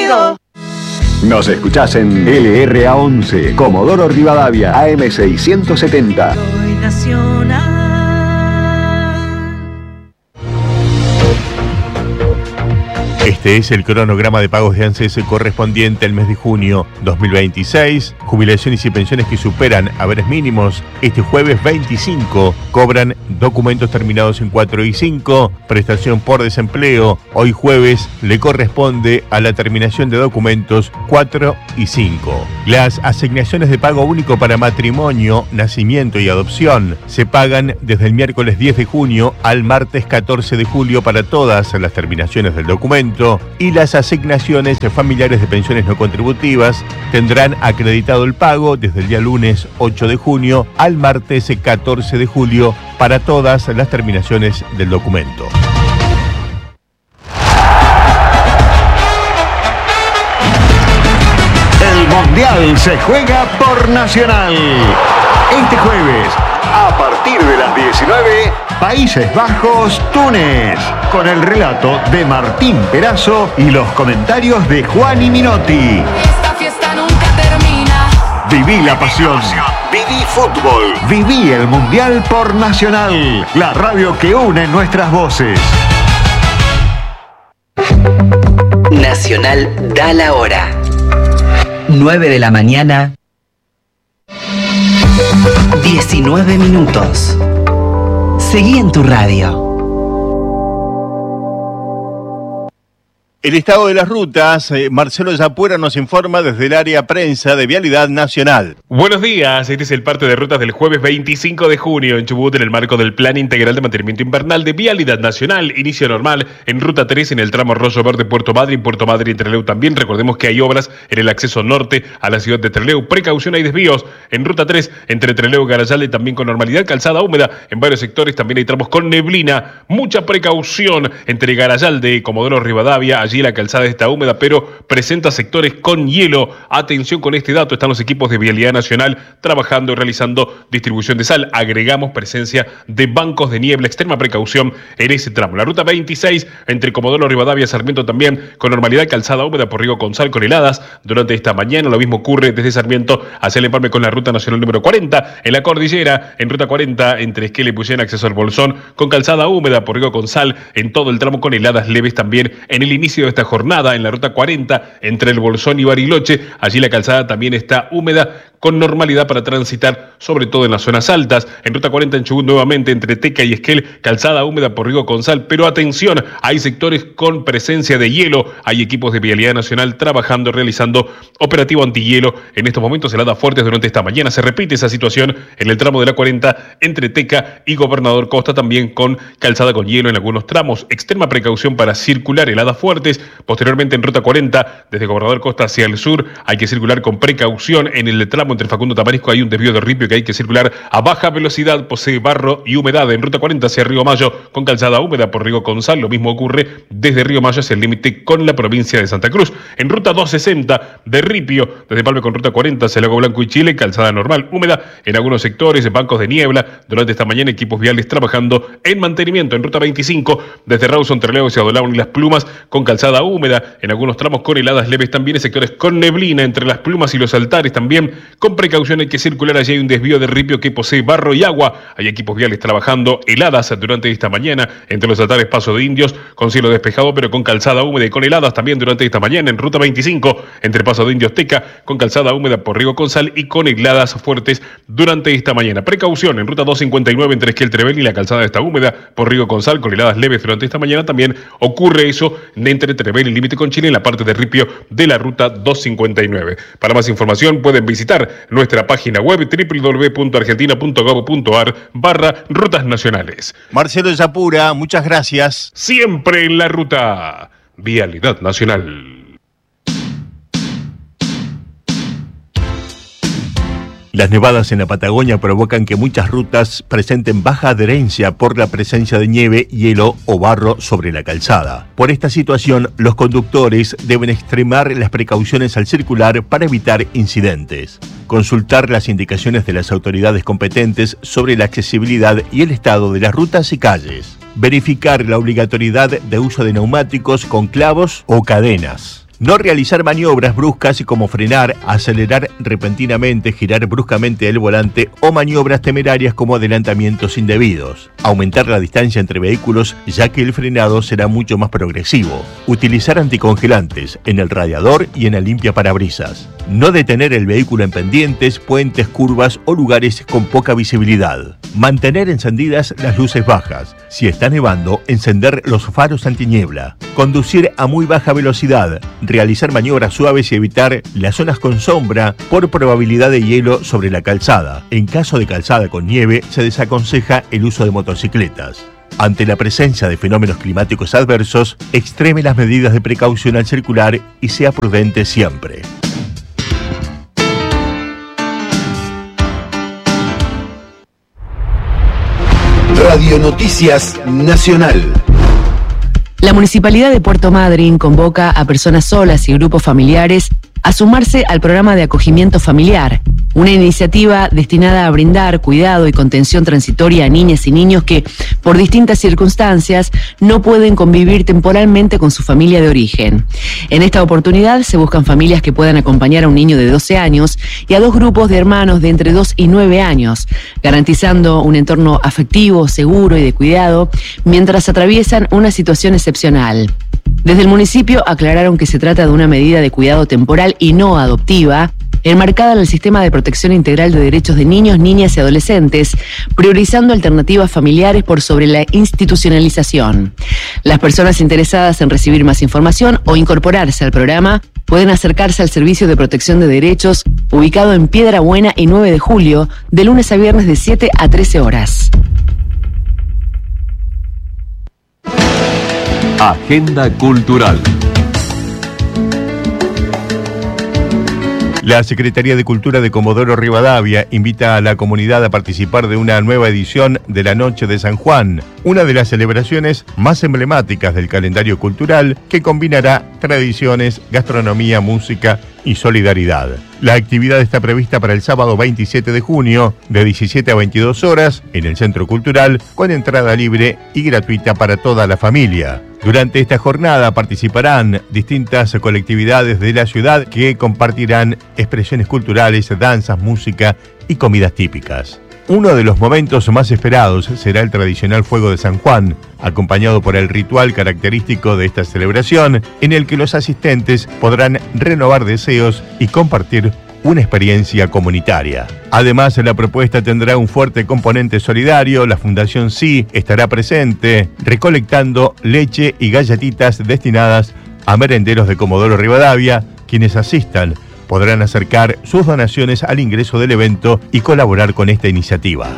conmigo. Nos escuchás en LRA11, Comodoro Rivadavia, AM670. Soy nacional. Este es el cronograma de pagos de ANSES correspondiente al mes de junio 2026. Jubilaciones y pensiones que superan haberes mínimos. Este jueves 25 cobran documentos terminados en 4 y 5. Prestación por desempleo. Hoy jueves le corresponde a la terminación de documentos 4 y 5. Las asignaciones de pago único para matrimonio, nacimiento y adopción se pagan desde el miércoles 10 de junio al martes 14 de julio para todas las terminaciones del documento. Y las asignaciones familiares de pensiones no contributivas tendrán acreditado el pago desde el día lunes 8 de junio al martes 14 de julio para todas las terminaciones del documento. El Mundial se juega por Nacional. Este jueves, a partir de las 19, Países Bajos, Túnez, con el relato de Martín Perazo y los comentarios de Juan Minotti. Esta fiesta nunca termina. Viví la pasión, viví fútbol, viví el Mundial por Nacional, la radio que une nuestras voces. Nacional da la hora. 9 de la mañana, 19 minutos. Seguí en tu radio. El estado de las rutas, Marcelo Yapura nos informa desde el área prensa de Vialidad Nacional. Buenos días, este es el parte de rutas del jueves 25 de junio en Chubut en el marco del Plan Integral de Mantenimiento Invernal de Vialidad Nacional. Inicio normal en Ruta 3 en el tramo Arroyo Verde Puerto Madryn, Puerto Madryn Trelew también. Recordemos que hay obras en el acceso norte a la ciudad de Trelew. Precaución, hay desvíos en Ruta 3 entre Trelew y Garayalde también con normalidad. Calzada húmeda en varios sectores, también hay tramos con neblina. Mucha precaución entre Garayalde y Comodoro Rivadavia. Allí la calzada está húmeda, pero presenta sectores con hielo. Atención con este dato, están los equipos de Vialidad Nacional trabajando y realizando distribución de sal. Agregamos presencia de bancos de niebla, extrema precaución en ese tramo. La ruta 26 entre Comodoro Rivadavia, Sarmiento también con normalidad, calzada húmeda por Río Consal con heladas durante esta mañana. Lo mismo ocurre desde Sarmiento hacia el empalme con la ruta nacional número 40. En la cordillera, en ruta 40 entre Esquel y Puyén, acceso al Bolsón con calzada húmeda por Río Consal en todo el tramo con heladas leves también en el inicio de esta jornada. En la ruta 40 entre el Bolsón y Bariloche, allí la calzada también está húmeda con normalidad para transitar, sobre todo en las zonas altas. En ruta 40 en Chubut nuevamente entre Teca y Esquel, calzada húmeda por Río Consal, pero atención, hay sectores con presencia de hielo. Hay equipos de Vialidad Nacional trabajando, realizando operativo antihielo. En estos momentos heladas fuertes durante esta mañana. Se repite esa situación en el tramo de la 40 entre Teca y Gobernador Costa, también con calzada con hielo en algunos tramos. Extrema precaución para circular, heladas fuertes. Posteriormente en ruta 40, desde Gobernador Costa hacia el sur, hay que circular con precaución. En el tramo entre Facundo Tamarisco hay un desvío de ripio que hay que circular a baja velocidad, posee barro y humedad. En ruta 40 hacia Río Mayo, con calzada húmeda por Río Consal. Lo mismo ocurre desde Río Mayo hacia el límite con la provincia de Santa Cruz. En ruta 260 de ripio, desde Palme con ruta 40 hacia Lago Blanco y Chile, calzada normal, húmeda en algunos sectores, bancos de niebla. Durante esta mañana equipos viales trabajando en mantenimiento. En ruta 25, desde Rawson, Trelew hacia Dolao y Las Plumas, con calzada húmeda en algunos tramos con heladas leves también, en sectores con neblina entre Las Plumas y los Altares también. Con precaución hay que circular, allí hay un desvío de ripio que posee barro y agua. Hay equipos viales trabajando, heladas durante esta mañana entre los Altares, Paso de Indios, con cielo despejado pero con calzada húmeda y con heladas también durante esta mañana. En ruta 25 entre Paso de Indios, Teca, con calzada húmeda por Río Consal y con heladas fuertes durante esta mañana. Precaución en ruta 259 entre Esquel, Trevel y la calzada está húmeda por Río Consal con heladas leves durante esta mañana. También ocurre eso entre Trevel y límite con Chile en la parte de ripio de la ruta 259. Para más información pueden visitar nuestra página web www.argentina.gov.ar/rutas nacionales. Marcelo Yapura, muchas gracias. Siempre en la ruta. Vialidad Nacional. Las nevadas en la Patagonia provocan que muchas rutas presenten baja adherencia por la presencia de nieve, hielo o barro sobre la calzada. Por esta situación, los conductores deben extremar las precauciones al circular para evitar incidentes. Consultar las indicaciones de las autoridades competentes sobre la accesibilidad y el estado de las rutas y calles. Verificar la obligatoriedad de uso de neumáticos con clavos o cadenas. No realizar maniobras bruscas como frenar, acelerar repentinamente, girar bruscamente el volante o maniobras temerarias como adelantamientos indebidos. Aumentar la distancia entre vehículos, ya que el frenado será mucho más progresivo. Utilizar anticongelantes en el radiador y en el limpiaparabrisas. No detener el vehículo en pendientes, puentes, curvas o lugares con poca visibilidad. Mantener encendidas las luces bajas. Si está nevando, encender los faros antiniebla. Conducir a muy baja velocidad. Realizar maniobras suaves y evitar las zonas con sombra por probabilidad de hielo sobre la calzada. En caso de calzada con nieve, se desaconseja el uso de motocicletas. Ante la presencia de fenómenos climáticos adversos, extreme las medidas de precaución al circular y sea prudente siempre. Radio Noticias Nacional. La Municipalidad de Puerto Madryn convoca a personas solas y grupos familiares a sumarse al programa de acogimiento familiar, una iniciativa destinada a brindar cuidado y contención transitoria a niñas y niños que, por distintas circunstancias, no pueden convivir temporalmente con su familia de origen. En esta oportunidad se buscan familias que puedan acompañar a un niño de 12 años y a 2 grupos de hermanos de entre 2 y 9 años, garantizando un entorno afectivo, seguro y de cuidado, mientras atraviesan una situación excepcional. Desde el municipio aclararon que se trata de una medida de cuidado temporal y no adoptiva, enmarcada en el Sistema de Protección Integral de Derechos de Niños, Niñas y Adolescentes, priorizando alternativas familiares por sobre la institucionalización. Las personas interesadas en recibir más información o incorporarse al programa pueden acercarse al Servicio de Protección de Derechos, ubicado en Piedra Buena y 9 de julio, de lunes a viernes de 7 a 13 horas. Agenda Cultural. La Secretaría de Cultura de Comodoro Rivadavia invita a la comunidad a participar de una nueva edición de la Noche de San Juan, una de las celebraciones más emblemáticas del calendario cultural que combinará tradiciones, gastronomía, música y solidaridad. La actividad está prevista para el sábado 27 de junio, de 17 a 22 horas, en el Centro Cultural, con entrada libre y gratuita para toda la familia. Durante esta jornada participarán distintas colectividades de la ciudad que compartirán expresiones culturales, danzas, música y comidas típicas. Uno de los momentos más esperados será el tradicional Fuego de San Juan, acompañado por el ritual característico de esta celebración, en el que los asistentes podrán renovar deseos y compartir una experiencia comunitaria. Además, la propuesta tendrá un fuerte componente solidario. La Fundación Sí estará presente, recolectando leche y galletitas destinadas a merenderos de Comodoro Rivadavia. Quienes asistan podrán acercar sus donaciones al ingreso del evento y colaborar con esta iniciativa.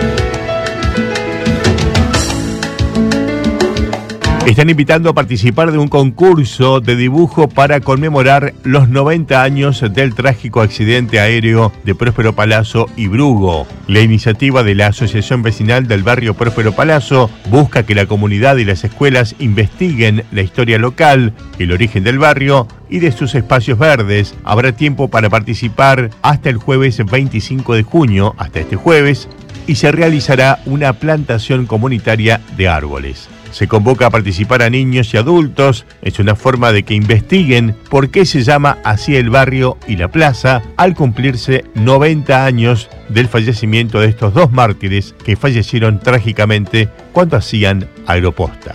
Están invitando a participar de un concurso de dibujo para conmemorar los 90 años del trágico accidente aéreo de Próspero Palazzo y Brugo. La iniciativa de la Asociación Vecinal del Barrio Próspero Palazzo busca que la comunidad y las escuelas investiguen la historia local, el origen del barrio y de sus espacios verdes. Habrá tiempo para participar hasta el jueves 25 de junio, hasta este jueves, y se realizará una plantación comunitaria de árboles. Se convoca a participar a niños y adultos. Es una forma de que investiguen por qué se llama así el barrio y la plaza al cumplirse 90 años del fallecimiento de estos 2 mártires que fallecieron trágicamente cuando hacían aeroposta.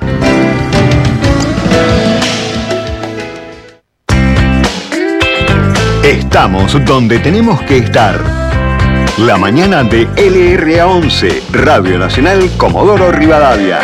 Estamos donde tenemos que estar. La mañana de LRA 11, Radio Nacional Comodoro Rivadavia.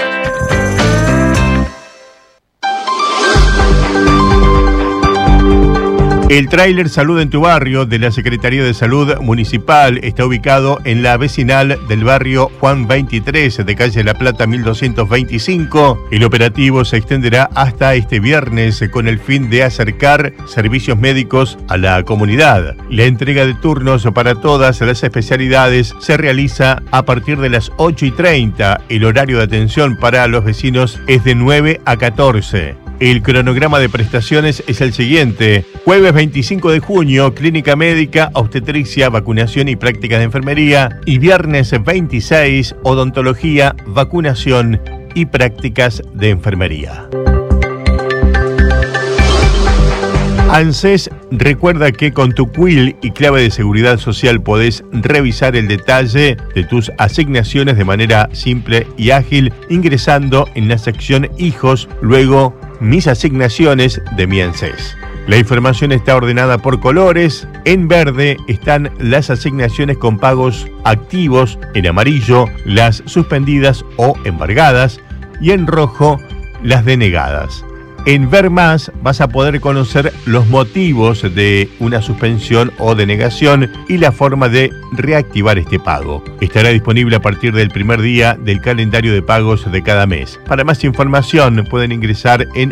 El tráiler Salud en tu Barrio de la Secretaría de Salud Municipal está ubicado en la vecinal del barrio Juan 23 de calle La Plata 1225. El operativo se extenderá hasta este viernes con el fin de acercar servicios médicos a la comunidad. La entrega de turnos para todas las especialidades se realiza a partir de las 8:30. El horario de atención para los vecinos es de 9 a 14. El cronograma de prestaciones es el siguiente. Jueves 25 de junio, clínica médica, obstetricia, vacunación y prácticas de enfermería. Y viernes 26, odontología, vacunación y prácticas de enfermería. ANSES recuerda que con tu CUIL y clave de seguridad social podés revisar el detalle de tus asignaciones de manera simple y ágil ingresando en la sección Hijos, luego Mis asignaciones de mi ANSES. La información está ordenada por colores. En verde están las asignaciones con pagos activos, en amarillo las suspendidas o embargadas y en rojo las denegadas. En Ver Más vas a poder conocer los motivos de una suspensión o denegación y la forma de reactivar este pago. Estará disponible a partir del primer día del calendario de pagos de cada mes. Para más información pueden ingresar en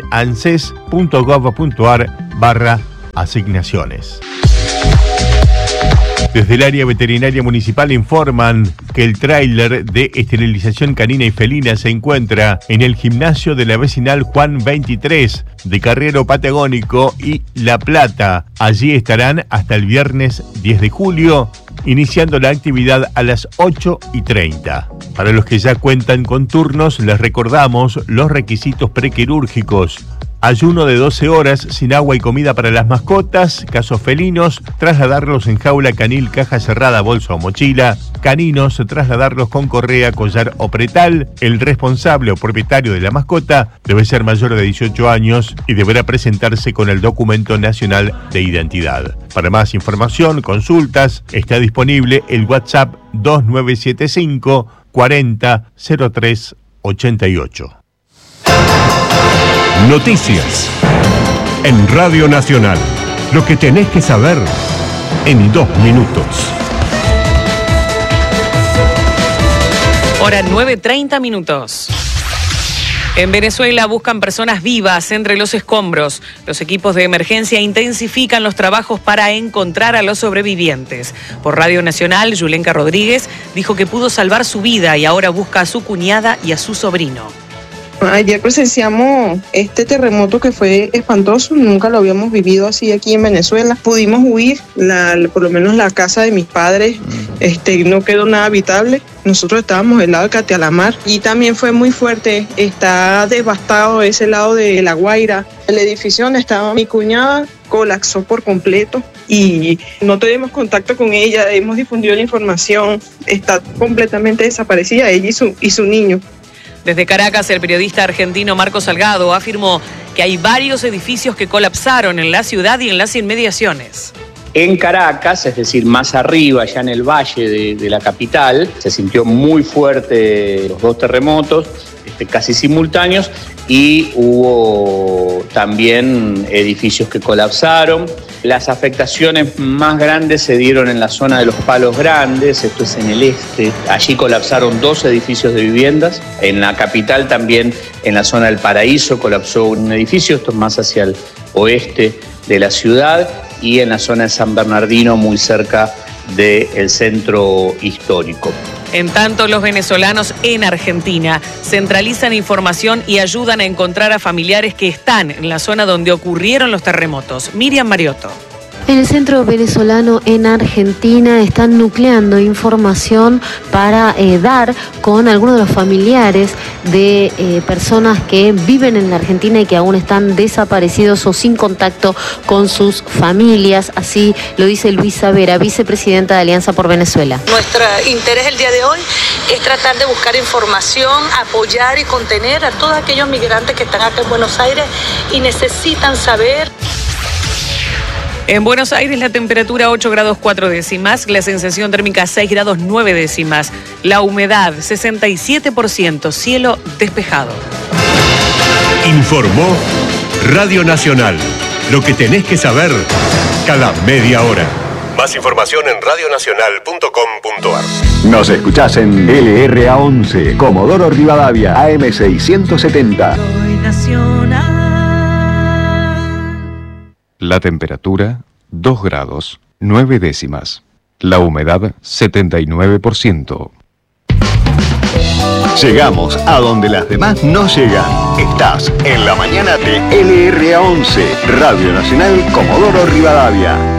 anses.gov.ar/asignaciones. Desde el área veterinaria municipal informan que el tráiler de esterilización canina y felina se encuentra en el gimnasio de la vecinal Juan 23 de Carrero Patagónico y La Plata. Allí estarán hasta el viernes 10 de julio, iniciando la actividad a las 8:30. Para los que ya cuentan con turnos, les recordamos los requisitos prequirúrgicos. Ayuno de 12 horas sin agua y comida para las mascotas, casos felinos, trasladarlos en jaula, canil, caja cerrada, bolsa o mochila, caninos, trasladarlos con correa, collar o pretal. El responsable o propietario de la mascota debe ser mayor de 18 años y deberá presentarse con el documento nacional de identidad. Para más información, consultas, está disponible el WhatsApp 2975 40 03 88. Noticias en Radio Nacional. Lo que tenés que saber en 2 minutos. Hora 9:30 minutos. En Venezuela buscan personas vivas entre los escombros. Los equipos de emergencia intensifican los trabajos para encontrar a los sobrevivientes. Por Radio Nacional, Yulenka Rodríguez dijo que pudo salvar su vida y ahora busca a su cuñada y a su sobrino. Ayer presenciamos este terremoto que fue espantoso, nunca lo habíamos vivido así aquí en Venezuela. Pudimos huir, por lo menos la casa de mis padres no quedó nada habitable. Nosotros estábamos del lado de Catialamar y también fue muy fuerte, está devastado ese lado de La Guaira. El edificio donde estaba mi cuñada colapsó por completo y no tenemos contacto con ella, hemos difundido la información, está completamente desaparecida ella y su niño. Desde Caracas, el periodista argentino Marco Salgado afirmó que hay varios edificios que colapsaron en la ciudad y en las inmediaciones. En Caracas, es decir, más arriba, ya en el valle de la capital, se sintió muy fuerte los 2 terremotos, casi simultáneos, y hubo también edificios que colapsaron. Las afectaciones más grandes se dieron en la zona de los Palos Grandes, esto es en el este. Allí colapsaron 2 edificios de viviendas. En la capital también, en la zona del Paraíso, colapsó un edificio, esto es más hacia el oeste de la ciudad, y en la zona de San Bernardino, muy cerca del centro histórico. En tanto, los venezolanos en Argentina centralizan información y ayudan a encontrar a familiares que están en la zona donde ocurrieron los terremotos. Miriam Mariotto. En el centro venezolano en Argentina están nucleando información para dar con algunos de los familiares de personas que viven en la Argentina y que aún están desaparecidos o sin contacto con sus familias. Así lo dice Luisa Vera, vicepresidenta de Alianza por Venezuela. Nuestro interés el día de hoy es tratar de buscar información, apoyar y contener a todos aquellos migrantes que están acá en Buenos Aires y necesitan saber. En Buenos Aires la temperatura 8 grados 4 décimas, la sensación térmica 6 grados 9 décimas, la humedad 67%, cielo despejado. Informó Radio Nacional. Lo que tenés que saber cada media hora. Más información en radionacional.com.ar. Nos escuchás en LRA11, Comodoro Rivadavia, AM670. La temperatura, 2 grados, 9 décimas. La humedad, 79%. Llegamos a donde las demás no llegan. Estás en la mañana de LRA11, Radio Nacional Comodoro Rivadavia.